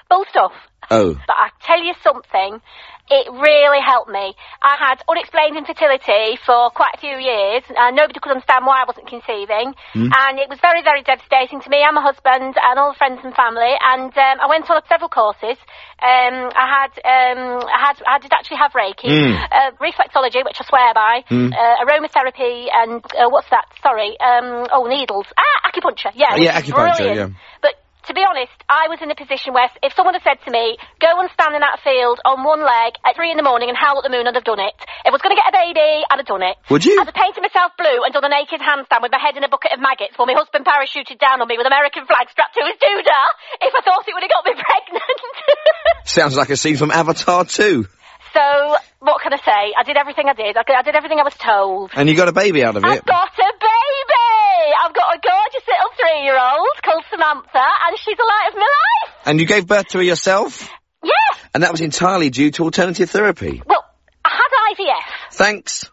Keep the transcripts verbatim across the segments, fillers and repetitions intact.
Bull stuff. Oh. But I tell you something, it really helped me. I had unexplained infertility for quite a few years, and nobody could understand why I wasn't conceiving. Mm. And it was very, very devastating to me and my husband and all the friends and family. And um, I went on several courses. Um, I had, um, I had, I did actually have Reiki, mm. uh, reflexology, which I swear by, mm. uh, aromatherapy, and uh, what's that? Sorry, um, oh, needles. Ah, acupuncture. Yeah, oh, yeah, acupuncture. Brilliant. Yeah. But to be honest, I was in a position where if someone had said to me, go and stand in that field on one leg at three in the morning and howl at the moon, I'd have done it. If I was going to get a baby, I'd have done it. Would you? I'd have painted myself blue and done a naked handstand with my head in a bucket of maggots while my husband parachuted down on me with American flag strapped to his doodah if I thought it would have got me pregnant. Sounds like a scene from Avatar two. So, what can I say? I did everything I did. I, I did everything I was told. And you got a baby out of it? I've got a baby! I've got a gorgeous little three-year-old called Samantha, and she's the light of my life! And you gave birth to her yourself? Yes! And that was entirely due to alternative therapy? Well, I had I V F. Thanks.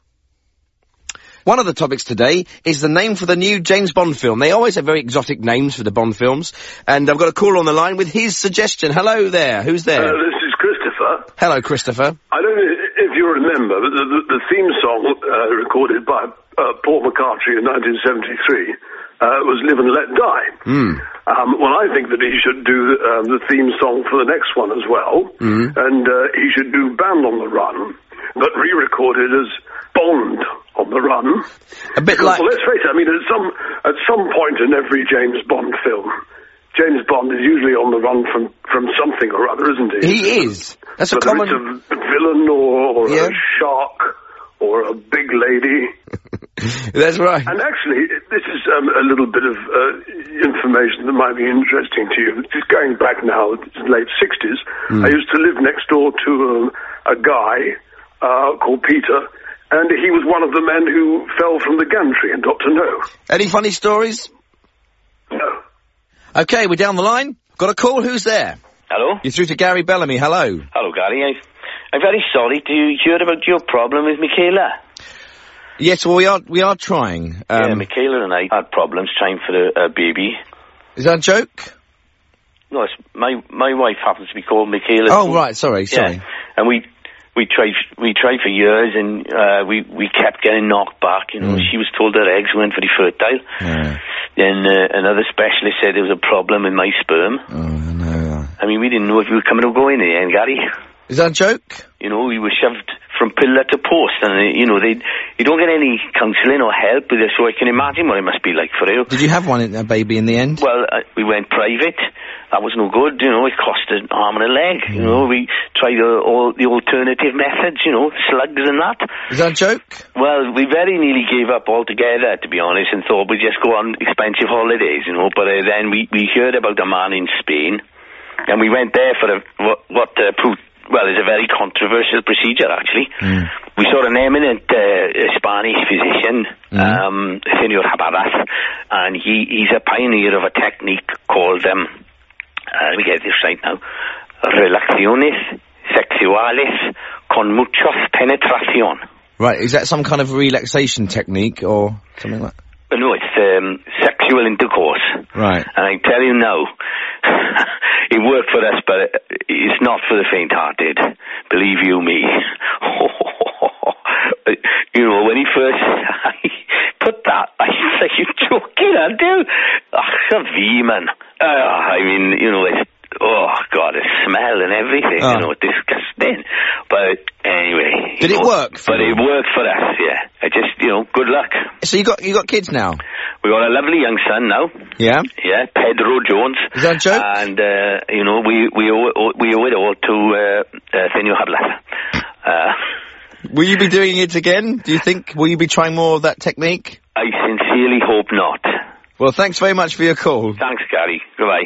One of the topics today is the name for the new James Bond film. They always have very exotic names for the Bond films. And I've got a caller on the line with his suggestion. Hello there. Who's there? Uh, this is Christopher. Hello, Christopher. I don't know if you remember, but the, the, the theme song uh, recorded by uh, Paul McCartney in nineteen seventy-three uh, was Live and Let Die. Mm. Um, well, I think that he should do um, the theme song for the next one as well. Mm. And uh, he should do Band on the Run, but re-recorded as Bond on the Run. A bit because, like... Well, let's face it, I mean, at some, at some point in every James Bond film, James Bond is usually on the run from, from something or other, isn't he? He is. That's a Whether common... it's a villain or, or yeah. a shark or a big lady. That's right. And actually, this is um, a little bit of uh, information that might be interesting to you. Just going back now, it's late sixties, mm. I used to live next door to um, a guy uh, called Peter, and he was one of the men who fell from the gantry in Doctor No. Any funny stories? No. Okay, we're down the line. Got a call. Who's there? Hello? You're through to Gary Bellamy. Hello. Hello, Gary. I, I'm very sorry to hear about your problem with Michaela. Yes, well, we are we are trying. Um, yeah, Michaela and I had problems trying for a, a baby. Is that a joke? No, it's my my wife happens to be called Michaela. Oh, right. Sorry, sorry. Yeah, and we we tried we tried for years, and uh, we we kept getting knocked back. You know, mm. she was told her eggs weren't very fertile. Yeah. Then uh, another specialist said there was a problem with my sperm. Oh no. I mean, we didn't know if you were coming or going in the end, Gary. Is that a joke? You know, we were shoved from pillar to post, and, uh, you know, they you don't get any counselling or help with this, so I can imagine what it must be like for you. Did you have one, in, a baby, in the end? Well, uh, we went private. That was no good, you know, it cost an arm and a leg. Mm. You know, we tried uh, all the alternative methods, you know, slugs and that. Is that a joke? Well, we very nearly gave up altogether, to be honest, and thought we'd just go on expensive holidays, you know, but uh, then we, we heard about a man in Spain, and we went there for a, what, what uh, proved, well, it's a very controversial procedure, actually. Mm. We saw an eminent uh, Spanish physician, mm. um, Senor Habaras, and he, he's a pioneer of a technique called, um, uh, let me get this right now, relaciones sexuales con muchos penetración. Right, is that some kind of relaxation technique or something like that? No, it's um, sexual intercourse. Right. And I tell you now, it worked for us, but it's not for the faint-hearted. Believe you me. You know, when he first put that, I was like, you joking, I do. Ach, V, man. Uh, I mean, you know, it's, oh, God, the smell and everything, oh. You know, disgusting. But anyway. Did it know, work for But you? it worked for us, yeah. I just, you know, good luck. So you got you got kids now? We got a lovely young son now. Yeah? Yeah, Pedro Jones. Is that a joke? And, uh, you know, we, we, owe, we owe it all to, uh, uh, Senor Hablas. Uh, Will you be doing it again? Do you think? Will you be trying more of that technique? I sincerely hope not. Well, thanks very much for your call. Thanks, Gary. Goodbye.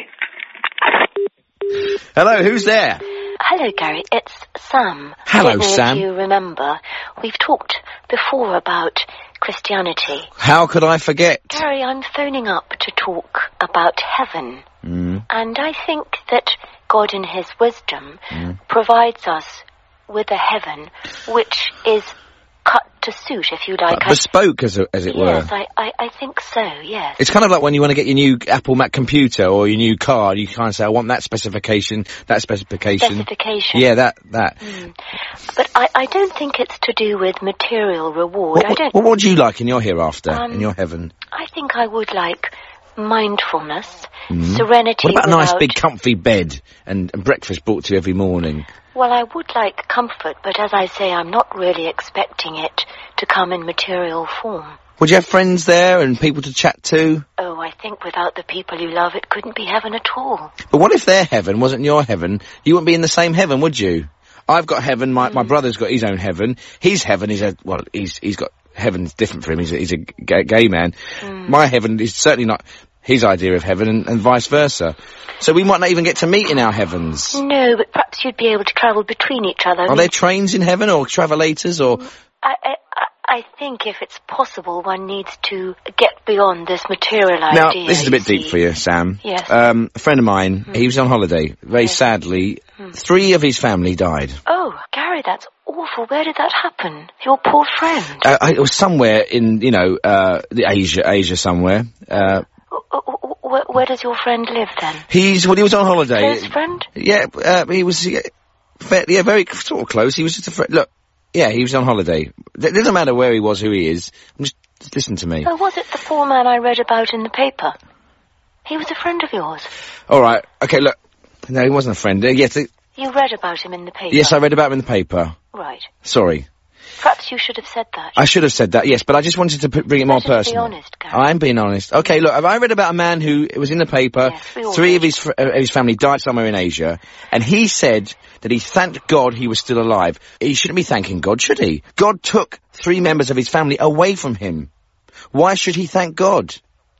Hello, who's there? Hello, Gary. It's Sam. Hello, I don't know Sam. If you remember, we've talked before about Christianity. How could I forget? Gary, I'm phoning up to talk about heaven. Mm. And I think that God in his wisdom mm. provides us with a heaven which is cut to suit, if you like. Uh, bespoke, as, a, as it yes, were. Yes, I, I, I think so, yes. It's kind of like when you want to get your new Apple Mac computer or your new car, you kind of say, I want that specification, that specification. Specification. Yeah, that, that. Mm. But I, I don't think it's to do with material reward. What, I don't... what would you like in your hereafter, um, in your heaven? I think I would like mindfulness, mm. serenity. What about without... a nice big comfy bed and, and breakfast brought to you every morning? Well, I would like comfort, but as I say, I'm not really expecting it to come in material form. Would you have friends there and people to chat to? Oh, I think without the people you love, it couldn't be heaven at all. But what if their heaven wasn't your heaven? You wouldn't be in the same heaven, would you? I've got heaven, my, mm. my brother's got his own heaven. His heaven is a, well, he's, he's got, heaven's different for him, he's a, he's a gay, gay man. Mm. My heaven is certainly not his idea of heaven, and, and vice versa. So we might not even get to meet in our heavens. No, but perhaps you'd be able to travel between each other. Are there trains in heaven, or travelators, or...? I, I, I think if it's possible, one needs to get beyond this material idea. Now, this is a bit deep for you, Sam. Yes. Um, a friend of mine, mm. he was on holiday. Very yes. sadly, mm. three of his family died. Oh, Gary, that's awful. Where did that happen? Your poor friend. Uh, it was somewhere in, you know, uh, the Asia, Asia somewhere. Uh... Where, where does your friend live, then? He's, well, he was on holiday. Close friend? Yeah, uh, he was, yeah, fair, yeah, very sort of close. He was just a friend. Look, yeah, he was on holiday. It doesn't matter where he was, who he is. Just, just listen to me. Oh, was it the poor man I read about in the paper? He was a friend of yours. All right. Okay, look. No, he wasn't a friend. Uh, yes, it, you read about him in the paper? Yes, I read about him in the paper. Right. Sorry. Perhaps you should have said that. I should have said that, yes, but I just wanted to p bring it more personal. Be honest, Gary. I'm being honest. Okay, look, I read about a man who it was in the paper. Yes, three of his fr uh, his family died somewhere in Asia, and he said that he thanked God he was still alive. He shouldn't be thanking God, should he? God took three members of his family away from him. Why should he thank God?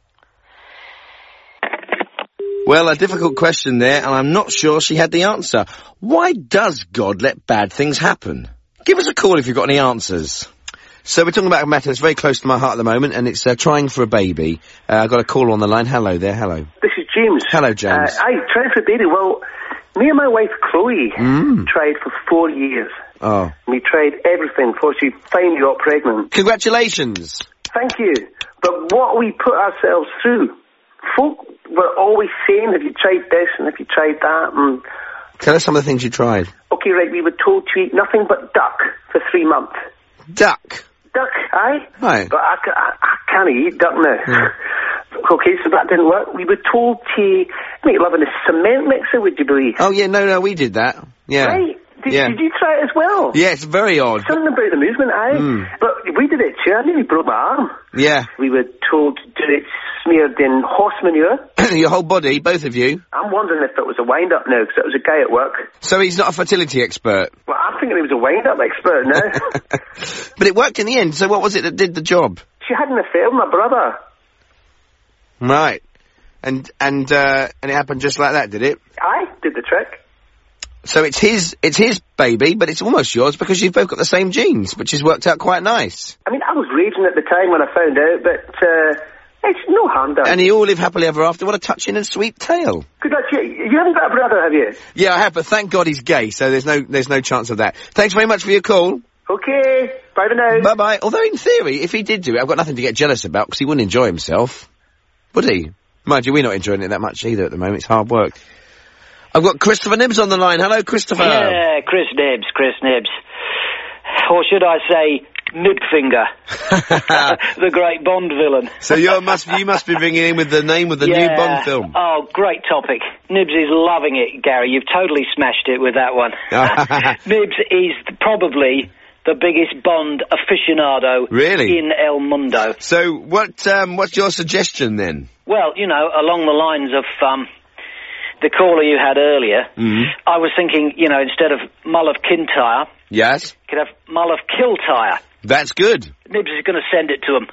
Well, a difficult question there, and I'm not sure she had the answer. Why does God let bad things happen? Give us a call if you've got any answers. So we're talking about a matter that's very close to my heart at the moment, and it's uh, trying for a baby. Uh, I've got a call on the line. Hello there, hello. This is James. Hello, James. Uh, I tried for a baby. Well, me and my wife, Chloe, mm. tried for four years. Oh. We tried everything before she finally got pregnant. Congratulations. Thank you. But what we put ourselves through, folk were always saying, have you tried this and have you tried that? And tell us some of the things you tried. Okay, right, we were told to eat nothing but duck for three months. Duck? Duck, aye? Right. But I, I, I can't eat duck now. Yeah. Okay, so that didn't work. We were told to make love in a cement mixer, would you believe? Oh, yeah, no, no, we did that. Yeah. Right. Did, yeah. did you try it as well? Yeah, it's very odd. Something about the movement, aye. Mm. But we did it too. I nearly broke my arm. Yeah. We were told to do it smeared in horse manure. Your whole body, both of you? I'm wondering if it was a wind-up now, because it was a guy at work. So he's not a fertility expert? Well, I'm thinking he was a wind-up expert now. But it worked in the end, so what was it that did the job? She had an affair with my brother. Right. And, and, uh, and it happened just like that, did it? I did the trick. So it's his, it's his baby, but it's almost yours because you've both got the same genes, which has worked out quite nice. I mean, I was raging at the time when I found out, but, uh, it's no harm done. And you all live happily ever after. What a touching and sweet tale. Good luck. You, you haven't got a brother, have you? Yeah, I have, but thank God he's gay, so there's no, there's no chance of that. Thanks very much for your call. Okay. Bye for now. Bye-bye. Although in theory, if he did do it, I've got nothing to get jealous about, because he wouldn't enjoy himself. Would he? Mind you, we're not enjoying it that much either at the moment. It's hard work. I've got Christopher Nibbs on the line. Hello, Christopher. Yeah, Chris Nibbs, Chris Nibbs. Or should I say, Nibfinger, the great Bond villain. So you must you must be ringing in with the name of the yeah. new Bond film. Oh, great topic. Nibs is loving it, Gary. You've totally smashed it with that one. Nibs is probably the biggest Bond aficionado really? in El Mundo. So what um, what's your suggestion then? Well, you know, along the lines of um, the caller you had earlier, mm-hmm. I was thinking, you know, instead of Mull of Kintyre, yes, you could have Mull of Kiltyre. That's good. Nibs is going to send it to him.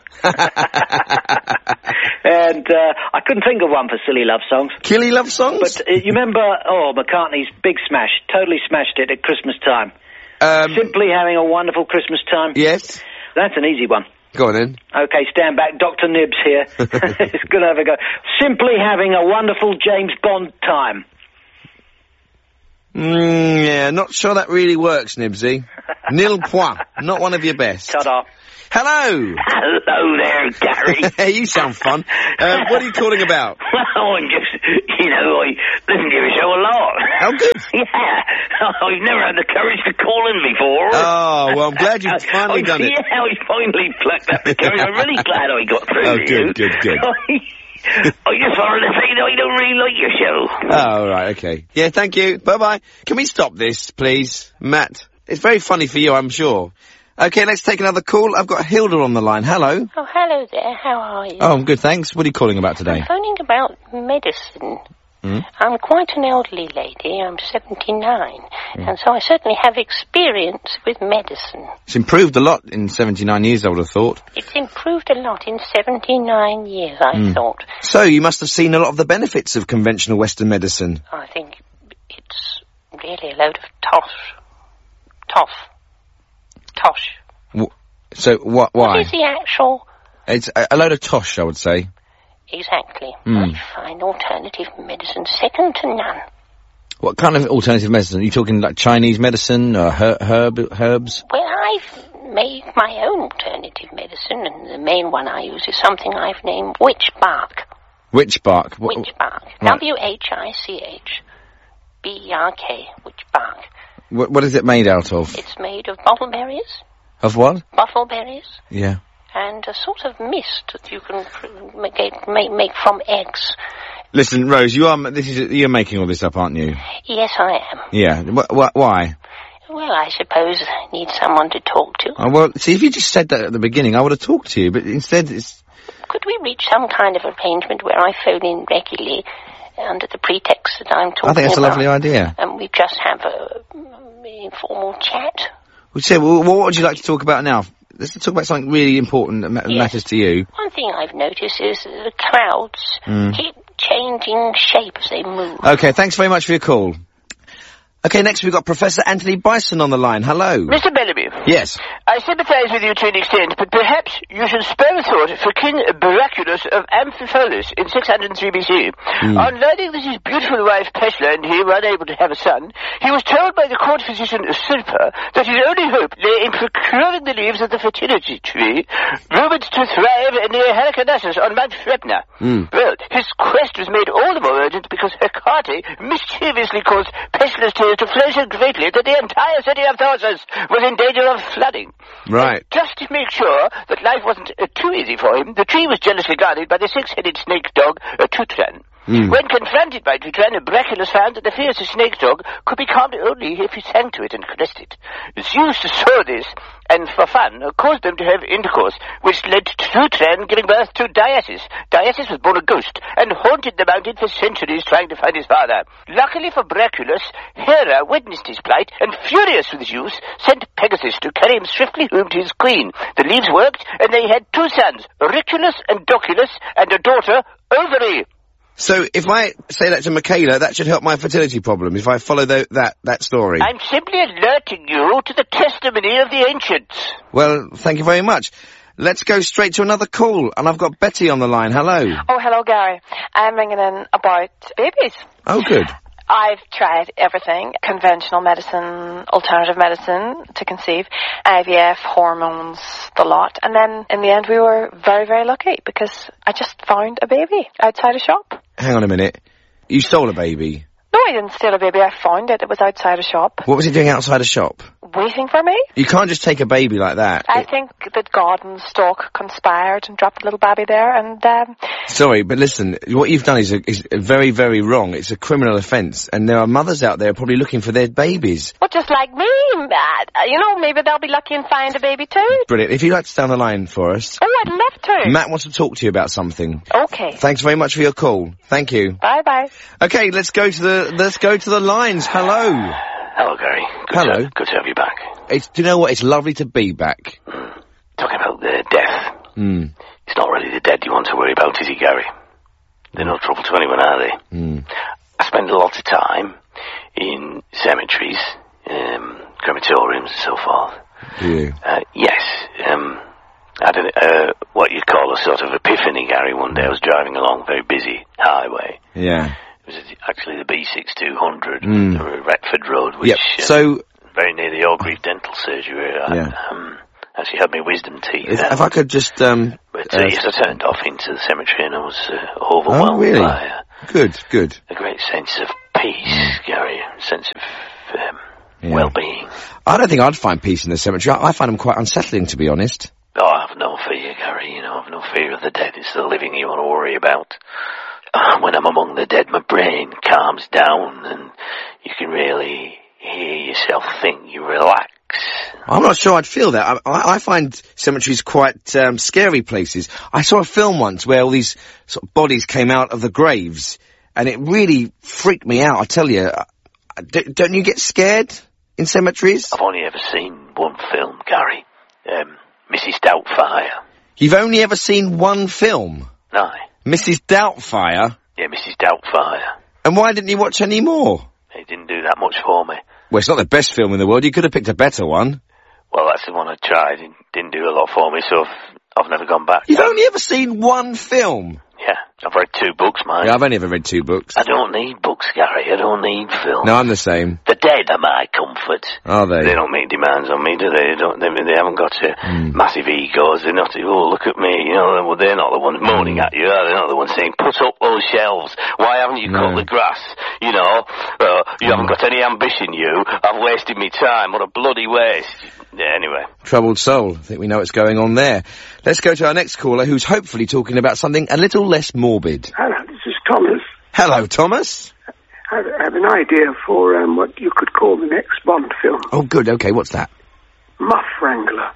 And uh, I couldn't think of one for silly love songs. Killy love songs? But uh, you remember, oh, McCartney's big smash, totally smashed it at Christmas time. Um, Simply having a wonderful Christmas time. Yes. That's an easy one. Go on then. Okay, stand back. Doctor Nibs here. It's going to have a go. Simply having a wonderful James Bond time. Mm, yeah, not sure that really works, Nibsy. Nil point. Not one of your best. Ta-da. Hello. Hello there, Gary. You sound fun. Uh, what are you calling about? Well, I'm just, you know, I listen to your show a lot. Oh, good. Yeah. I've never had the courage to call in before. Oh, well, I'm glad you've finally I, done it. Yeah, I finally plucked up the courage. I'm really glad I got through Oh, to good, you. good, good. I just wanted to say that I don't really like your show. Oh, right, okay. Yeah, thank you. Bye-bye. Can we stop this, please? Matt, it's very funny for you, I'm sure. Okay, let's take another call. I've got Hilda on the line. Hello. Oh, hello there. How are you? Oh, I'm good, thanks. What are you calling about today? I'm phoning about medicine. Mm. I'm quite an elderly lady. I'm seventy-nine. Mm. And so I certainly have experience with medicine. It's improved a lot in seventy-nine years, I would have thought. It's improved a lot in seventy-nine years, I mm. thought. So, you must have seen a lot of the benefits of conventional Western medicine. I think it's really a load of tosh. Toff. Tosh. W- so, what, why? What is the actual... It's a, a load of tosh, I would say. Exactly. Mm. I find alternative medicine second to none. What kind of alternative medicine? Are you talking like Chinese medicine or her- herb herbs? Well, I've made my own alternative medicine, and the main one I use is something I've named witch bark. Witch bark? What, witch bark. Right. W H I C H B E R K, witch bark. What, what is it made out of? It's made of bottleberries. Of what? Bottleberries. Yeah. And a sort of mist that you can make, make, make from eggs. Listen, Rose, you are this is you're making all this up, aren't you? Yes, I am. Yeah. Wh- wh- why? Well, I suppose I need someone to talk to. Oh, well, see, if you just said that at the beginning, I would have talked to you, but instead it's... Could we reach some kind of arrangement where I phone in regularly under the pretext that I'm talking about? I think that's about, a lovely idea. And we just have a informal chat. Well, say, well, what would you like to talk about now? Let's talk about something really important that ma- yes. matters to you. One thing I've noticed is that the clouds mm. keep changing shape as they move. Okay, thanks very much for your call. Okay, next we've got Professor Anthony Bison on the line. Hello. Mister Bellamy. Yes. I sympathise with you to an extent, but perhaps you should spare a thought for King Baracculus of Amphipolis in six hundred three B C. Mm. On learning that his beautiful wife Pesla and he were unable to have a son, he was told by the court physician Silpa that his only hope lay in procuring the leaves of the fertility tree, rumored to thrive near Halicarnassus on Mount Shrepna. Mm. Well, his quest was made all the more urgent because Hecate mischievously caused Pesla's tears to flow so greatly that the entire city of Tarsus was in danger of flooding. Right. And just to make sure that life wasn't uh, too easy for him, the tree was jealously guarded by the six-headed snake dog, uh, Tutran. Mm. When confronted by Tutran, Brachylus found that the fierce snake dog could be calmed only if he sang to it and caressed it. Zeus saw this, and for fun, caused them to have intercourse, which led to Tutran giving birth to Diasis. Diasis was born a ghost, and haunted the mountain for centuries trying to find his father. Luckily for Brachylus, Hera witnessed his plight, and furious with Zeus, sent Pegasus to carry him swiftly home to his queen. The leaves worked, and they had two sons, Auriculus and Doculus, and a daughter, Ovary. So, if I say that to Michaela, that should help my fertility problem, if I follow the, that, that story. I'm simply alerting you to the testimony of the ancients. Well, thank you very much. Let's go straight to another call, and I've got Betty on the line. Hello. Oh, hello, Gary. I'm ringing in about babies. Oh, good. I've tried everything, conventional medicine, alternative medicine to conceive, I V F, hormones, the lot. And then in the end we were very, very lucky because I just found a baby outside a shop. Hang on a minute. You stole a baby? No, I didn't steal a baby. I found it. It was outside a shop. What was he doing outside a shop? Waiting for me. You can't just take a baby like that. I it... think that God and Stork conspired and dropped a little baby there and, um... Sorry, but listen, what you've done is, a, is a very, very wrong. It's a criminal offence, and there are mothers out there probably looking for their babies. Well, just like me. Uh, you know, maybe they'll be lucky and find a baby too. Brilliant. If you'd like to stay on the line for us... Oh, I'd love to. Matt wants to talk to you about something. Okay. Thanks very much for your call. Thank you. Bye-bye. Okay, let's go to the, let's go to the lines. Hello. Hello, Gary. Good Hello. To, good to have you back. It's, do you know what? It's lovely to be back. Mm. Talking about the death. Mm. It's not really the dead you want to worry about, is it, Gary? They're no trouble to anyone, are they? Mm. I spend a lot of time in cemeteries, um, crematoriums and so forth. Do you? Uh, yes. Um, I had a, uh, what you'd call a sort of epiphany, Gary. One day I was driving along a very busy highway. Yeah. It was actually the B six two hundred, mm. the Retford Road, which yep. so, uh, very near the Orgreave Dental Surgery. I, Yeah. Um, actually had my wisdom teeth If, out. if I could just, um... But uh, uh, yes, I turned off into the cemetery and I was uh, overwhelmed oh, really? by uh, Good, good. a great sense of peace, mm. Gary, a sense of um, Yeah. well-being. I don't think I'd find peace in the cemetery. I, I find them quite unsettling, to be honest. Oh, I have no fear, Gary, you know, I have no fear of the dead. It's the living you want to worry about. Uh, when I'm among the dead, my brain calms down and you can really hear yourself think, you relax. I'm not sure I'd feel that. I, I, I find cemeteries quite um, scary places. I saw a film once where all these sort of bodies came out of the graves, and it really freaked me out, I tell you. Uh, d- don't you get scared in cemeteries? I've only ever seen one film, Gary. Um, Missus Doubtfire. You've only ever seen one film? No. Missus Doubtfire? Yeah, Missus Doubtfire. And why didn't you watch any more? It didn't do that much for me. Well, it's not the best film in the world. You could have picked a better one. Well, that's the one I tried. It didn't do a lot for me, so I've, I've never gone back. You've only ever seen one film? Yeah, I've read two books, mate. Yeah, I've only ever read two books. I don't need books, Gary. I don't need film. No, I'm the same. The dead are my comfort. Are they? They don't make demands on me, do they? They don't. They, they haven't got uh, mm. massive egos. They're not. Oh, look at me. You know, well, they're not the ones moaning mm. at you. They're not the ones saying, "Put up those shelves. Why haven't you no. cut the grass?" You know, uh, you mm. haven't got any ambition. You. I've wasted my time. What a bloody waste. Yeah, anyway. Troubled soul. I think we know what's going on there. Let's go to our next caller, who's hopefully talking about something a little less morbid. Hello, this is Thomas. Hello, Thomas. I have an idea for um, what you could call the next Bond film. Oh, good. Okay, what's that? Muff Wrangler.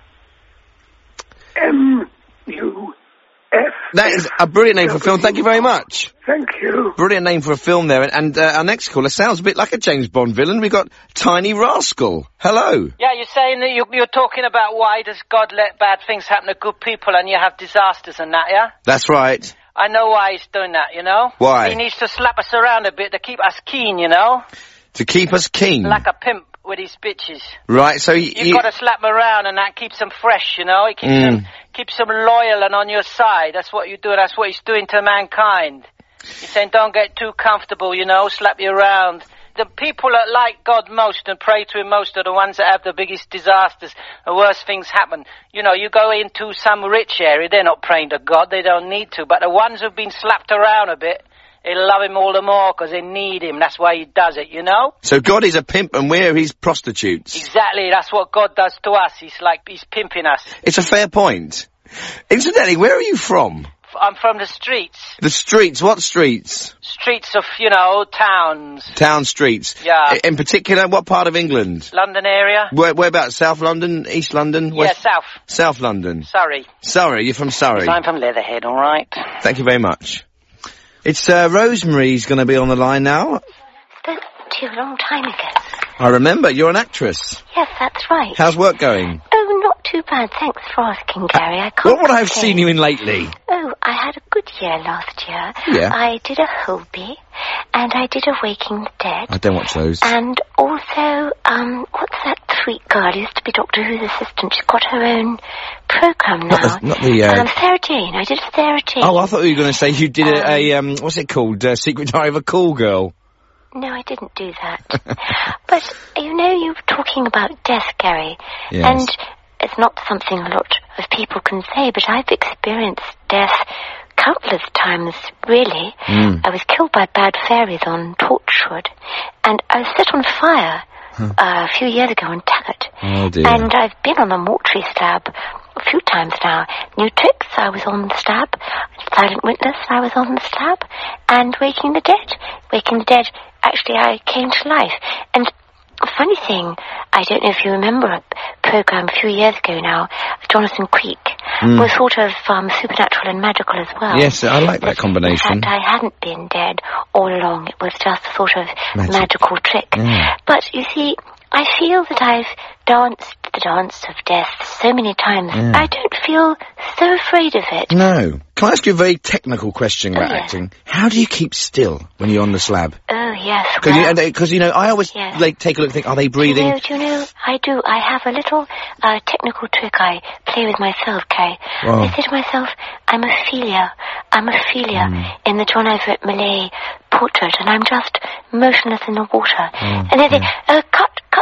M U F. That is a brilliant name for a film. Thank you very much. Thank you. Brilliant name for a film there. And, and uh, our next caller sounds a bit like a James Bond villain. We've got Tiny Rascal. Hello. Yeah, you're saying that you're, you're talking about why does God let bad things happen to good people and you have disasters and that, yeah? That's right. I know why he's doing that, you know? Why? He needs to slap us around a bit to keep us keen, you know? To keep us keen? Like a pimp with his bitches. Right, so... Y- You've you... got to slap them around and that keeps them fresh, you know? It keeps, mm. them, keeps them loyal and on your side. That's what you do, that's what he's doing to mankind. He's saying don't get too comfortable, you know, slap you around. The people that like God most and pray to him most are the ones that have the biggest disasters, the worst things happen. You know, you go into some rich area, they're not praying to God, they don't need to. But the ones who've been slapped around a bit, they love him all the more because they need him. That's why he does it, you know? So God is a pimp and we're his prostitutes. Exactly, that's what God does to us. He's like, he's pimping us. It's a fair point. Incidentally, where are you from? I'm from the streets. The streets? What streets? Streets of, you know, towns. Town streets? Yeah. I- in particular, what part of England? London area. Where, where about? South London? East London? Yeah, south. South London. Surrey. Surrey, you're from Surrey. Yes, I'm from Leatherhead, all right. Thank you very much. It's, uh, Rosemary's gonna be on the line now. Spoke to you a long time ago. I remember, you're an actress. Yes, that's right. How's work going? Oh, not too bad. Thanks for asking, Gary. I can't What would I have complain. seen you in lately? Oh, I had a good year last year. Yeah. I did a Holby, and I did a Waking the Dead. I don't watch those. And also, um, what's that sweet girl who used to be Doctor Who's assistant? She's got her own programme now. Not the, not the uh... Um, Sarah Jane. I did Sarah Jane. Oh, I thought you were going to say you did um, a, a, um, what's it called? Uh, Secret Diary of a Call Girl. No, I didn't do that. But, you know, you were talking about death, Gary. Yes. And it's not something a lot of people can say, but I've experienced death countless times, really. Mm. I was killed by bad fairies on Torchwood, and I was set on fire huh. uh, a few years ago in Taggart. Oh, dear. And I've been on a mortuary slab a few times now. New Tricks, I was on the slab. Silent Witness, I was on the slab. And Waking the Dead. Waking the Dead, actually, I came to life. And a funny thing, I don't know if you remember a programme a few years ago now, Jonathan Creek, mm. was sort of um, supernatural and magical as well. Yes, I like that combination. In fact, I hadn't been dead all along. It was just a sort of Magic. magical trick. Mm. But, you see, I feel that I've danced the dance of death so many times. Yeah. I don't feel so afraid of it. No. Can I ask you a very technical question about oh, yes. acting? How do you keep still when you're on the slab? Oh, yes. Because, well, you, uh, you know, I always yes. like take a look and think, are they breathing? Do you know, do you know, I do. I have a little uh, technical trick I play with myself, Kay. Wow. I say to myself, I'm Ophelia. I'm Ophelia mm. in the John Everett Millais portrait, and I'm just motionless in the water. Mm. And they say, yeah. uh, cut, cut, cut,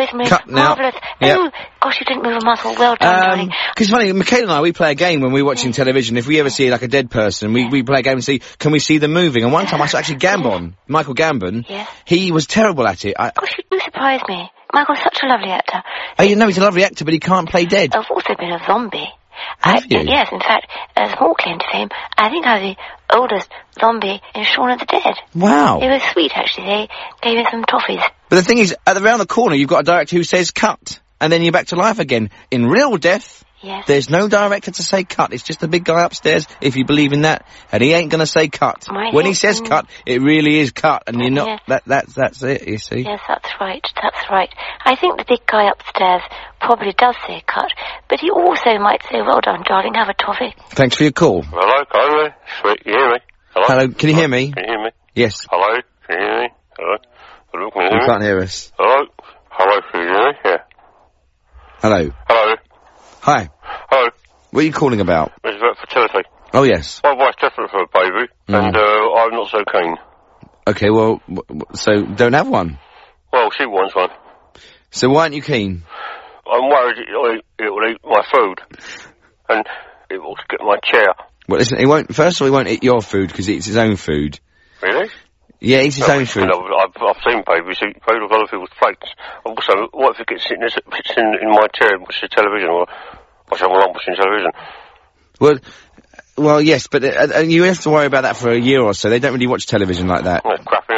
away from me. Cut now. Marvellous. Yep. Oh, gosh, you didn't move a muscle. Well done, darling. Because funny, Michaela and I, we play a game when we're watching television. If we ever see, like, a dead person, we, we play a game and see, can we see them moving? And one time I saw actually Gambon, Michael Gambon. Yes. He was terrible at it. I, Gosh, you do surprise me. Michael's such a lovely actor. oh, you know, he's a lovely actor, but he can't play dead. I've also been a zombie. Have I, you? Yes, in fact, a small claim to fame, I think I was the oldest zombie in Shaun of the Dead. Wow. It was sweet, actually. They gave me some toffees. But the thing is, at the, around the corner, you've got a director who says cut, and then you're back to life again. In real death, yes. There's no director to say cut. It's just the big guy upstairs, if you believe in that, and he ain't gonna say cut. My when he head, says mm. cut, it really is cut, and you're not, Yes. that, that's, that's it, you see. Yes, that's right, that's right. I think the big guy upstairs probably does say cut, but he also might say, well done, darling, have a toffee. Thanks for your call. Hello, Conway. Sweet, you hear me? Hello? Hello, can you hear me? Can you hear me? Yes. Hello? Can you hear me? Hello? Hello, can you hear You me? can't hear us. Hello? Hello, can you hear me? Yeah. Hello. Hello? Hi. Hello? What are you calling about? It's about fertility. Oh, yes. My wife's desperate for a baby, Mm. and uh, I'm not so keen. Okay, well, w- w- so don't have one. Well, she wants one. So why aren't you keen? I'm worried it will eat, it will eat my food, and it will get my chair. Well, listen, he won't, first of all, he won't eat your food because he eats his own food. Really? Yeah, he eats his No, own food. I've, I've, I've seen babies eat food of other people's plates. Also, what if it gets sitting, sits in, in my chair and watches television, or watch I'm not watching television? Well, well, yes, but uh, uh, you have to worry about that for a year or so. They don't really watch television like that. That's crap, innit?